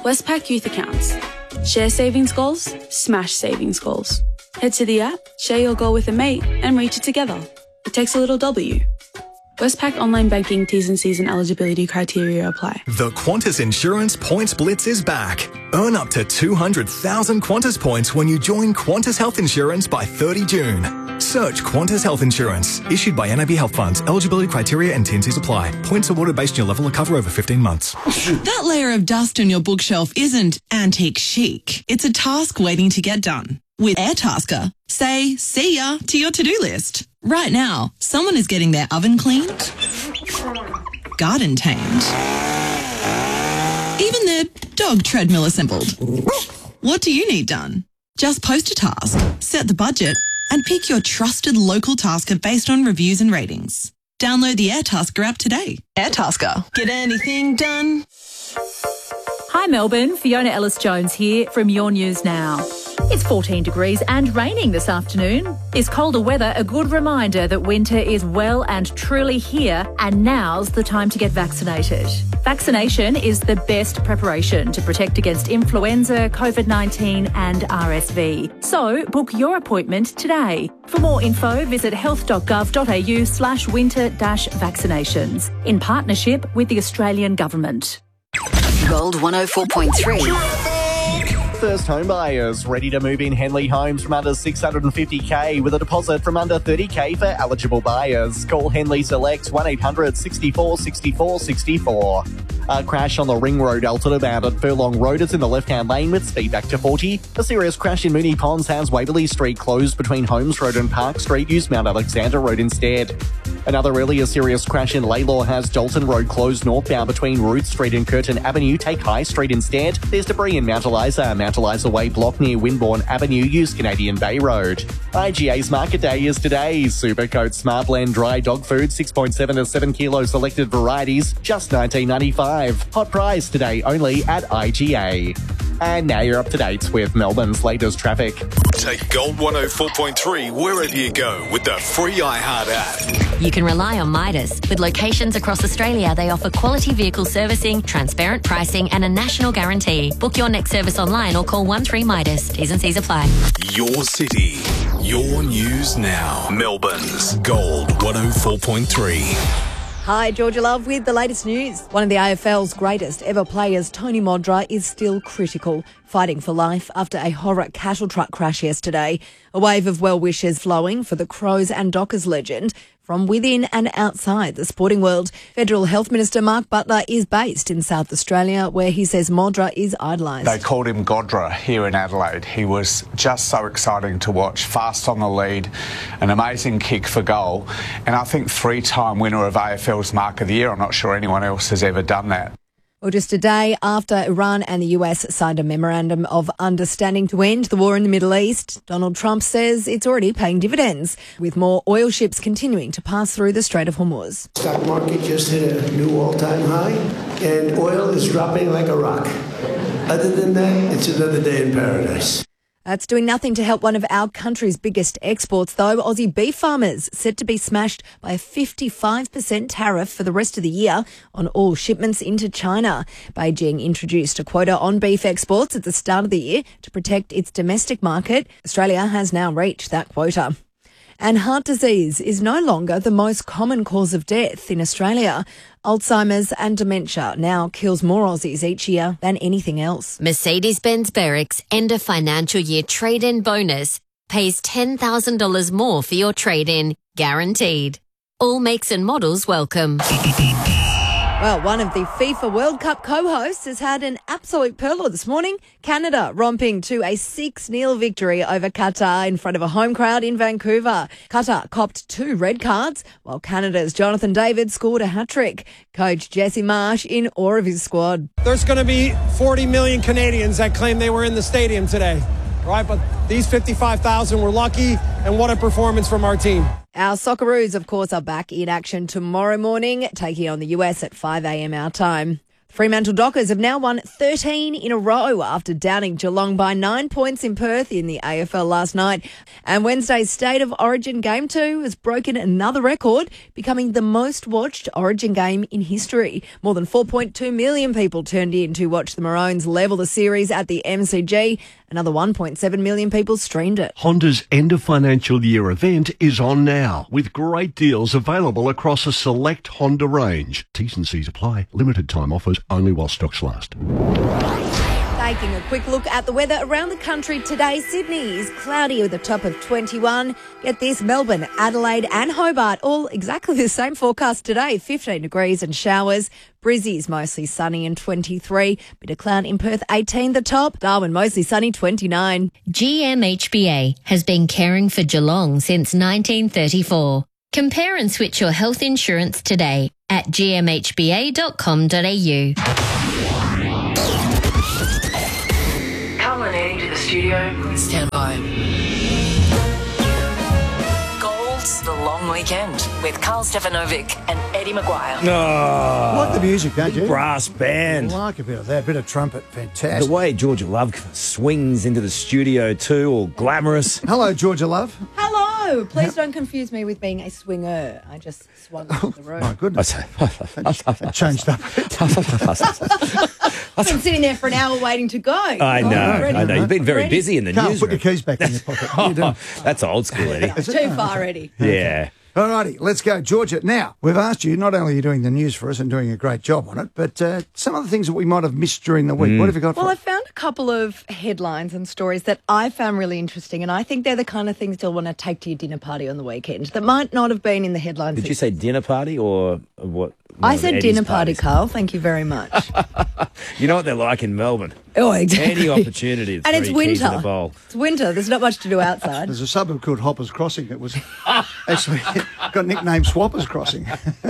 Westpac Youth Accounts. Share savings goals, smash savings goals. Head to the app, share your goal with a mate, and reach it together. It takes a little W. Westpac Online Banking T's and C's and eligibility criteria apply. The Qantas Insurance Points Blitz is back. Earn up to 200,000 Qantas points when you join Qantas Health Insurance by 30 June. Search Qantas Health Insurance. Issued by NAB Health Funds. Eligibility criteria and T&Cs apply. Points awarded based on your level of cover over 15 months. That layer of dust on your bookshelf isn't antique chic. It's a task waiting to get done. With Airtasker, say see ya to your to-do list. Right now, someone is getting their oven cleaned, garden tamed, even their dog treadmill assembled. What do you need done? Just post a task, set the budget, and pick your trusted local tasker based on reviews and ratings. Download the Airtasker app today. Airtasker. Get anything done? Hi Melbourne, Fiona Ellis-Jones here from Your News Now. It's 14 degrees and raining this afternoon. Is colder weather a good reminder that winter is well and truly here, and now's the time to get vaccinated? Vaccination is the best preparation to protect against influenza, COVID-19 and RSV. So book your appointment today. For more info, visit health.gov.au/winter-vaccinations in partnership with the Australian Government. Gold 104.3. First home buyers ready to move in Henley Homes from under $650K with a deposit from under $30K for eligible buyers. Call Henley Select 1800 64 64 64. A crash on the Ring Road Altitude bound at Furlong Road is in the left-hand lane with speed back to 40. A serious crash in Moonee Ponds has Waverley Street closed between Holmes Road and Park Street. Use Mount Alexander Road instead. Another earlier serious crash in Laylaw has Dalton Road closed northbound between Ruth Street and Curtin Avenue. Take High Street instead. There's debris in Mount Eliza. Mount Eliza Way block near Winbourne Avenue. Use Canadian Bay Road. IGA's Market Day is today. Supercoat Smart Blend Dry Dog Food 6.7 to 7 kilo selected varieties, just $19.95. Hot price today only at IGA. And now you're up to date with Melbourne's latest traffic. Take Gold 104.3 wherever you go with the free iHeart app. You can rely on Midas. With locations across Australia, they offer quality vehicle servicing, transparent pricing and a national guarantee. Book your next service online or call 13 Midas. T's and C's apply. Your city, your news now. Melbourne's Gold 104.3. Hi, Georgia Love with the latest news. One of the AFL's greatest ever players, Tony Modra, is still critical, fighting for life after a horror cattle truck crash yesterday. A wave of well wishes flowing for the Crows and Dockers legend from within and outside the sporting world. Federal Health Minister Mark Butler is based in South Australia, where he says Modra is idolised. They called him Godra here in Adelaide. He was just so exciting to watch, fast on the lead, an amazing kick for goal, and I think three-time winner of AFL's Mark of the Year. I'm not sure anyone else has ever done that. Well, just a day after Iran and the US signed a memorandum of understanding to end the war in the Middle East, Donald Trump says it's already paying dividends, with more oil ships continuing to pass through the Strait of Hormuz. Stock market just hit a new all-time high, and oil is dropping like a rock. Other than that, it's another day in paradise. That's doing nothing to help one of our country's biggest exports, though. Aussie beef farmers set to be smashed by a 55% tariff for the rest of the year on all shipments into China. Beijing introduced a quota on beef exports at the start of the year to protect its domestic market. Australia has now reached that quota. And heart disease is no longer the most common cause of death in Australia. Alzheimer's and dementia now kills more Aussies each year than anything else. Mercedes-Benz Berwick's end of financial year trade-in bonus pays $10,000 more for your trade-in, guaranteed. All makes and models welcome. Well, one of the FIFA World Cup co-hosts has had an absolute perler this morning. Canada romping to a 6-0 victory over Qatar in front of a home crowd in Vancouver. Qatar copped 2 red cards, while Canada's Jonathan David scored a hat-trick. Coach Jesse Marsh in awe of his squad. There's going to be 40 million Canadians that claim they were in the stadium today, right? But these 55,000 were lucky, and what a performance from our team. Our Socceroos, of course, are back in action tomorrow morning, taking on the US at 5 a.m. our time. Fremantle Dockers have now won 13 in a row after downing Geelong by 9 points in Perth in the AFL last night. And Wednesday's State of Origin Game 2 has broken another record, becoming the most watched Origin game in history. More than 4.2 million people turned in to watch the Maroons level the series at the MCG. Another 1.7 million people streamed it. Honda's end of financial year event is on now, with great deals available across a select Honda range. T's and C's apply. Limited time offers only while stocks last. Taking a quick look at the weather around the country today. Sydney is cloudy with a top of 21. Get this, Melbourne, Adelaide and Hobart, all exactly the same forecast today. 15 degrees and showers. Brizzy's mostly sunny and 23. Bit of cloud in Perth, 18 the top. Darwin, mostly sunny, 29. GMHBA has been caring for Geelong since 1934. Compare and switch your health insurance today at gmhba.com.au. Culminating to the studio. Stand by. Gold's The Long Weekend with Carl Stefanovic and Eddie Maguire. Oh, I like the music, don't you? Brass band. I like a bit of that, a bit of trumpet. Fantastic. The way Georgia Love swings into the studio too, all glamorous. Hello, Georgia Love. Hello. Please don't confuse me with being a swinger. I just swung into the room. My goodness. That changed up. I've been sitting there for an hour waiting to go. I know. You've been very busy in the Can't newsroom. put your keys back in your pocket. What are you doing? That's old school, Eddie. Too far, Eddie. Yeah. All righty, let's go. Georgia, now, we've asked you, not only are you doing the news for us and doing a great job on it, but some of the things that we might have missed during the week. What have you got for Well, I us? found a couple of headlines and stories that I found really interesting, and I think they're the kind of things you'll want to take to your dinner party on the weekend that might not have been in the headlines. Did you say dinner party or what? I said dinner party, Carl. Thank you very much. You know what they're like in Melbourne. Oh, exactly. Any opportunity to and it's throw your keys in winter. a bowl. It's winter. There's not much to do outside. There's a suburb called Hoppers Crossing that was actually got nicknamed Swappers Crossing.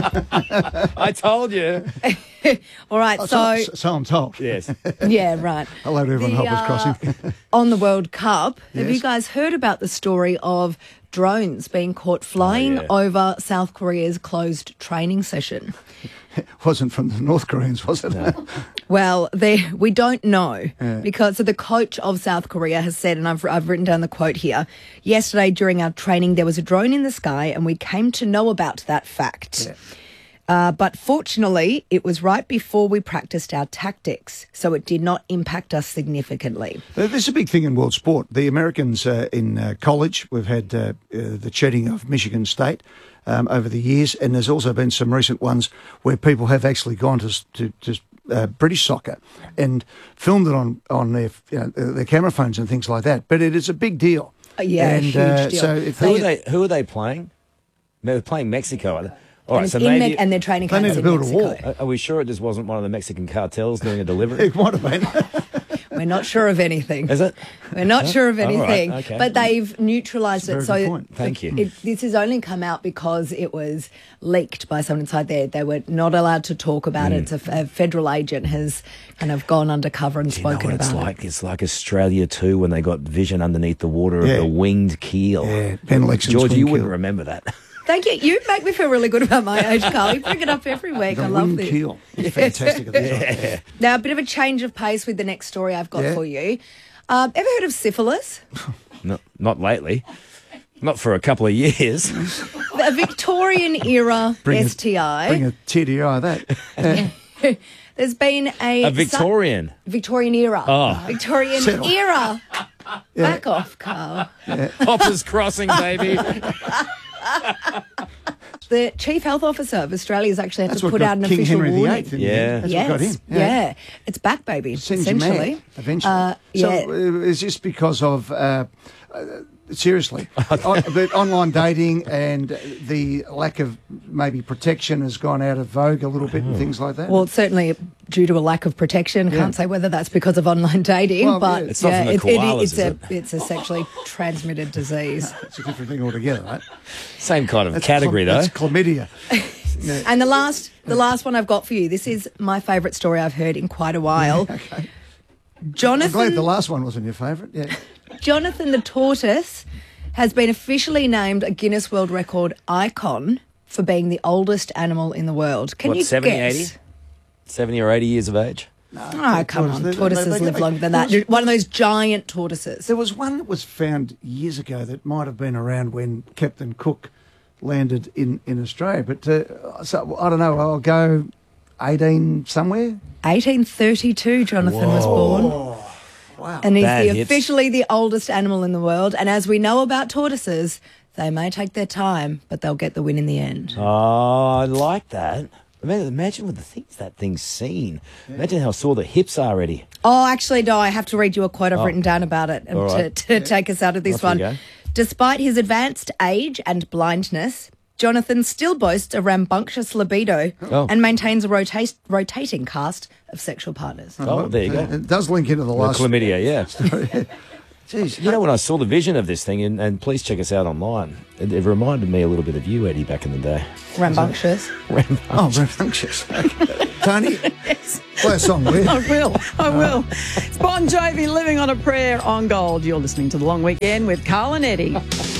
I told you. All right, so I'm told. Yes. Yeah, right. Hello to everyone, Hoppers Crossing. On the World Cup, have Yes. you guys heard about the story of drones being caught flying over South Korea's closed training session? It wasn't from the North Koreans, was it? No. Well, we don't know because the coach of South Korea has said, and I've written down the quote here, yesterday during our training there was a drone in the sky and we came to know about that fact. Yeah. But fortunately, it was right before we practiced our tactics, so it did not impact us significantly. This is a big thing in world sport. The Americans in college, we've had the cheating of Michigan State over the years, and there's also been some recent ones where people have actually gone to British soccer and filmed it on their camera phones and things like that. But it is a big deal. Huge deal. So who are they playing? They're playing Mexico, are they? All right, and, so maybe and their training camps need to in build Mexico. a wall. Are we sure it just wasn't one of the Mexican cartels doing a delivery? It might have been. We're not sure of anything. Is it? We're not sure of anything. All right, okay. But they've neutralised it. That's a So very good point. Thank you. This has only come out because it was leaked by someone inside there. They were not allowed to talk about it. So a federal agent has kind of gone undercover and spoken what it's about like? It's like Australia too when they got vision underneath the water of the winged keel. Yeah, Ben Lexon's George, you winged wouldn't keel. remember that. Thank you. You make me feel really good about my age, Carl. You bring it up every week. I love winged this. keel. It's fantastic. Yeah. Now, a bit of a change of pace with the next story I've got for you. Ever heard of syphilis? No, not lately. Not for a couple of years. A Victorian era STI. Bring a tear to your eye, that. There's been A Victorian. Victorian era. Oh. Victorian Settle. era. Back off, Carl. Hoppers Crossing, baby. The Chief Health Officer of Australia has actually had That's to what put got out an King official Henry warning. VIII. Yeah. That's what got him. Yeah. It's back, baby, Sends you essentially. mad, eventually. So is this because of... seriously, the online dating and the lack of maybe protection has gone out of vogue a little bit and things like that? Well, certainly due to a lack of protection. Can't say whether that's because of online dating, Well, but yeah. It's not from the koalas, it's a sexually transmitted disease. It's a different thing altogether, right? Same kind of category, though. That's chlamydia. And the last one I've got for you. This is my favourite story I've heard in quite a while. Okay. I'm glad the Jonathan last one wasn't your favourite. Yeah. Jonathan the tortoise has been officially named a Guinness World Record icon for being the oldest animal in the world. Can What, you 70, guess? 80? 70 or 80 years of age. Oh, come on. Tortoises live longer than that. One of those giant tortoises. There was one that was found years ago that might have been around when Captain Cook landed in Australia. But so I don't know, I'll go 18 somewhere. 1832 Jonathan was born. Wow. And he's officially the oldest animal in the world. And as we know about tortoises, they may take their time, but they'll get the win in the end. Oh, I like that. Imagine what the things that thing's seen. Yeah. Imagine how sore the hips are already. Oh, actually, no, I have to read you a quote I've written down about it to take us out of this one. Despite his advanced age and blindness, Jonathan still boasts a rambunctious libido and maintains a rotating cast of sexual partners. Oh, there you go. It does link into the last... Chlamydia, yeah. Jeez, you know, when I saw the vision of this thing, and please check us out online, it reminded me a little bit of you, Eddie, back in the day. Rambunctious. Oh, rambunctious. Okay. Tony, play a song, will you? I will. It's Bon Jovi, Living on a Prayer on Gold. You're listening to The Long Weekend with Carl and Eddie.